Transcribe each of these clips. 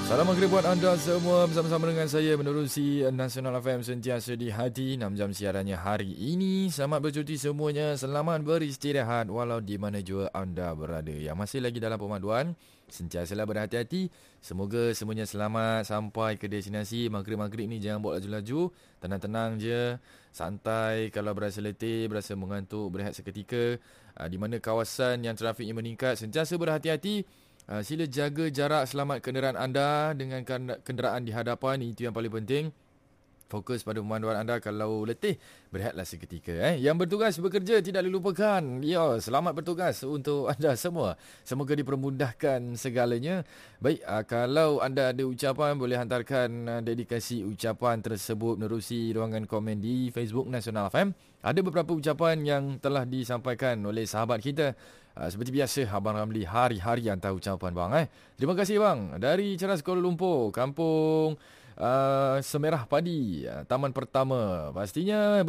Salam maghrib buat anda semua, bersama-sama dengan saya menerusi Nasional FM sentiasa di hati. 6 jam siarannya hari ini. Selamat bercuti semuanya, selamat beristirahat walau di mana jua anda berada. Yang masih lagi dalam pemanduan, sentiasalah berhati-hati. Semoga semuanya selamat sampai ke destinasi. Maghrib-maghrib ni jangan buat laju-laju, tenang-tenang je, santai. Kalau berasa letih, berasa mengantuk, berehat seketika. Di mana kawasan yang trafiknya meningkat, sentiasa berhati-hati. Sila jaga jarak, selamat kenderaan anda dengan kenderaan di hadapan. Itu yang paling penting. Fokus pada pemanduan anda. Kalau letih, berehatlah seketika. Yang bertugas bekerja tidak dilupakan. Ya, selamat bertugas untuk anda semua. Semoga dipermudahkan segalanya. Baik, kalau anda ada ucapan, boleh hantarkan dedikasi ucapan tersebut menerusi ruangan komen di Facebook Nasional FM. Ada beberapa ucapan yang telah disampaikan oleh sahabat kita. Seperti biasa, Abang Ramli hari-hari hantar ucapan bang. Terima kasih bang. Dari Ceras Kuala Lumpur, Kampung Semerah Padi, Taman Pertama. Pastinya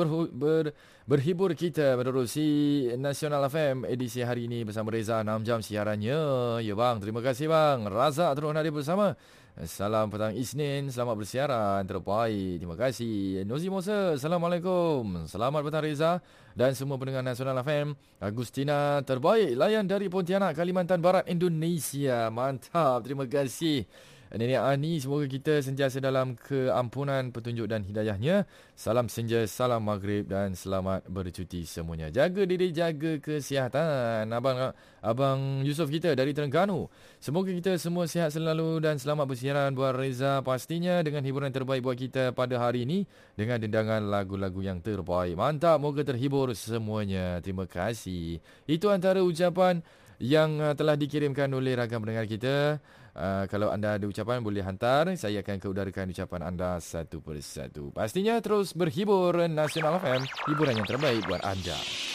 berhibur kita menerusi Nasional FM edisi hari ini bersama Reza, 6 jam siarannya. Ya bang, terima kasih bang. Razak terus hadir bersama. Salam petang Isnin, selamat bersiaran terbaik. Terima kasih. Nozi Musa, Assalamualaikum. Selamat petang Reza dan semua pendengar Nasional FM. Agustina terbaik, layan dari Pontianak, Kalimantan Barat, Indonesia. Mantap, terima kasih Nenek Ani. Semoga kita sentiasa dalam keampunan, petunjuk dan hidayahnya. Salam senja, salam maghrib dan selamat bercuti semuanya. Jaga diri, jaga kesihatan. Abang Yusof kita dari Terengganu. Semoga kita semua sihat selalu dan selamat bersiaran buat Reza. Pastinya dengan hiburan terbaik buat kita pada hari ini, dengan dendangan lagu-lagu yang terbaik. Mantap, moga terhibur semuanya. Terima kasih. Itu antara ucapan yang telah dikirimkan oleh rakan pendengar kita. Kalau anda ada ucapan, boleh hantar. Saya akan keudarakan ucapan anda satu persatu. Pastinya terus berhibur. Nasional FM, hiburan yang terbaik buat anda.